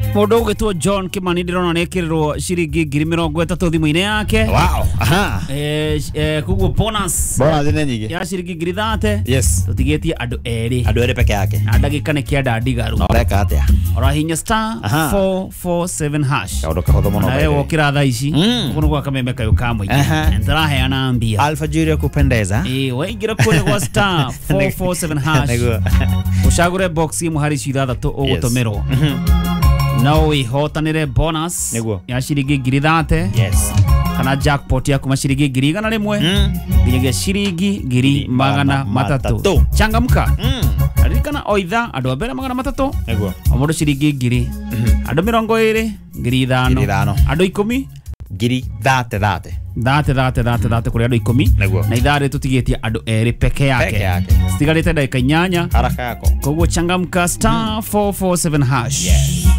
Modo gitwo John Kimani ndirona nekirwo ciringi 30,000 thimu-ini yake. Wow. Aha. Kuguo bonus. Bonus ni nyingi. Ya ciringi 30,000. Yes. Tutigetie andu eri. Andu eri peke yake. Na ndagika ni kianda ndigaru. Oreka atia. Ora hinya star 447 hash. Kaundu kahotho muno. Na wewe ukira thaa ici. Kuno kwa kameme kayo kamwe. Ndara heana mbia. Alfajiri kupendeza. Waingira kule kwa star 447 hash. Ushagure box imu hari cira thatu ugutumirwo. No ihotanire bonus ya ciringi 30,000. Yes. Kana jackpot ya kuma ciringi 100,000 nginyagia ciringi 300,000. Changamka. Arikana oitha andu abere 300,000. Neguo. Amundu ciringi 1,000. Andu 20,000 5,000. Andu 10 30 kuri andu 10 na ithare tutigetie andu eri peke yake. Stigarite dakika 8 haraka yako. Koguo changamka star 447 hash.